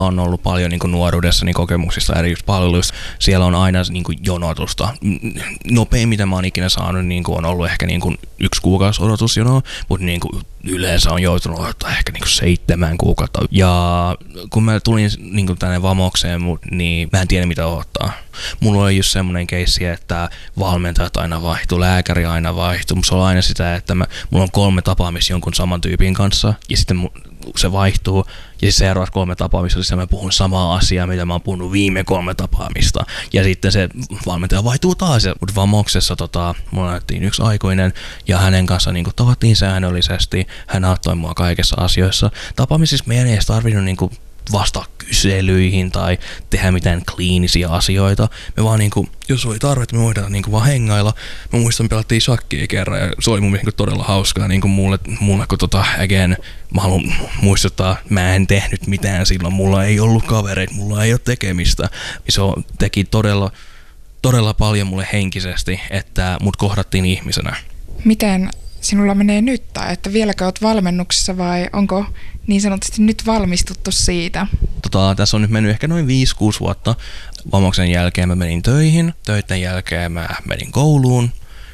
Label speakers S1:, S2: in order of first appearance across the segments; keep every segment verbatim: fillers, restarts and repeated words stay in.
S1: On ollut paljon niin kuin nuoruudessani kokemuksista eri palveluista. Siellä on aina niin kuin jonotusta. Nopein, mitä mä oon ikinä saanut, niin kuin on ollut ehkä niin kuin yksi kuukausi odotusjonoa, mutta niin kuin yleensä on joutunut odottaa ehkä niin kuin seitsemän kuukautta. Ja kun mä tulin niin kuin tänne Vamokseen, niin mä en tiedä mitä odottaa. Mulla oli just semmoinen keissi, että valmentajat aina vaihtuu, lääkäri aina vaihtuu. Se on aina sitä, että mä, mulla on kolme tapaamista jonkun saman tyypin kanssa ja sitten se vaihtuu. Ja siis seuraavat kolme tapaamista, jossa mä puhun samaa asiaa, mitä mä oon puhunut viime kolme tapaamista. Ja sitten se valmentaja vaihtuu taas. Mutta Vamoksessa tota, mulla näyttiin yksi aikuinen ja hänen kanssa niin tavattiin säännöllisesti. Hän auttoi mua kaikessa asioissa. Tapaamisissa meidän ei edes tarvinnut niin kuin vastaa kyselyihin tai tehdä mitään kliinisiä asioita. Me vaan niinku, jos oli tarvetta, me voidaan niinku vaan hengailla. Mä muistan, pelattiin shakkia kerran ja se oli mun mielestä todella hauskaa niinku mulle, mulle kun tota, again, mä haluan muistuttaa, mä en tehnyt mitään silloin, mulla ei ollut kavereita, mulla ei ole tekemistä. Se teki todella, todella paljon mulle henkisesti, että mut kohdattiin ihmisenä.
S2: Miten sinulla menee nyt, tai että vieläkö olet valmennuksessa vai onko niin sanotusti nyt valmistuttu siitä?
S1: Tota, tässä on nyt mennyt ehkä noin viisi kuusi vuotta. Vamoksen jälkeen mä menin töihin, töiden jälkeen mä menin kouluun.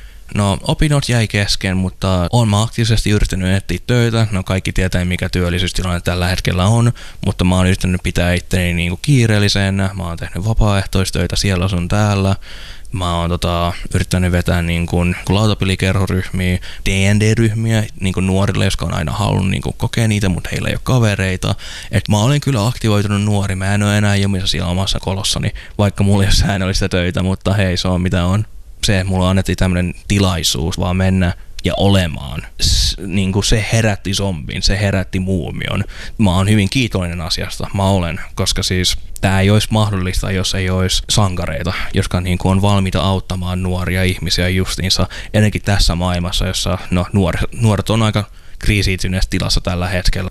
S1: No, opinnot jäi kesken, mutta olen mä aktiivisesti yrittänyt etsiä töitä. No, kaikki tietää, mikä työllisyystilanne tällä hetkellä on, mutta mä oon yrittänyt pitää itteni niinku kiireellisenä. Mä oon tehnyt vapaaehtoistöitä siellä sun täällä. Mä oon tota, yrittänyt vetää niin kuin lautapelikerhoryhmiä, D and D-ryhmiä niin kuin nuorille, jotka on aina halunnut niin kuin kokea niitä, mutta heillä ei ole kavereita. Et mä olen kyllä aktivoitunut nuori, mä en ole enää jomissa siellä omassa kolossani, vaikka mulla ei ole säännöllistä töitä, mutta hei, se on mitä on. Se, mulla annettiin tämmöinen tilaisuus vaan mennä ja olemaan. S- niin kuin se herätti zombin, se herätti muumion. Mä oon hyvin kiitollinen asiasta, mä olen, koska siis tää ei olisi mahdollista, jos ei olisi sankareita, jotka niin kuin on valmiita auttamaan nuoria ihmisiä justiinsa, ennenkin tässä maailmassa, jossa no, nuoret, nuoret on aika kriisiytyneessä tilassa tällä hetkellä.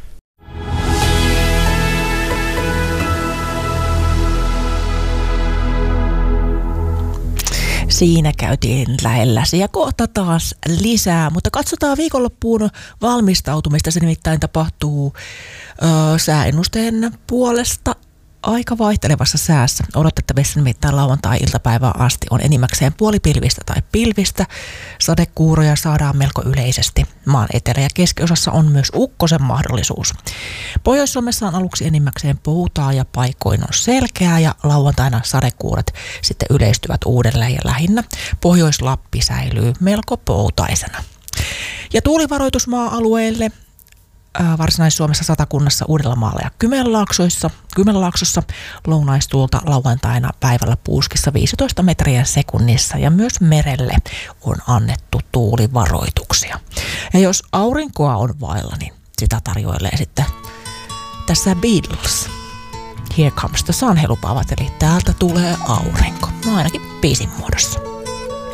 S3: Siinä käytiin lähelläsi ja kohta taas lisää, mutta katsotaan viikonloppuun valmistautumista. Se nimittäin tapahtuu ö, sääennusteen puolesta aika vaihtelevassa säässä. Odotettavissa nimittäin lauantai-iltapäivään asti on enimmäkseen puolipilvistä tai pilvistä. Sadekuuroja saadaan melko yleisesti. Maan etelä- ja keskiosassa on myös ukkosen mahdollisuus. Pohjois-Suomessa on aluksi enimmäkseen poutaa ja paikoin on selkeää ja lauantaina sadekuuret sitten yleistyvät uudelleen ja lähinnä Pohjois-Lappi säilyy melko poutaisena. Ja tuulivaroitusmaa-alueelle Varsinais-Suomessa, Satakunnassa, Uudellamaalla ja Kymenlaaksossa, Kymenlaaksossa lounaistuulta lauantaina päivällä puuskissa viisitoista metriä sekunnissa ja myös merelle on annettu tuulivaroituksia. Ja jos aurinkoa on vailla, niin sitä tarjoilee sitten tässä Beatles. Here comes the sun, he lupaavat, eli täältä tulee aurinko. No ainakin biisin muodossa.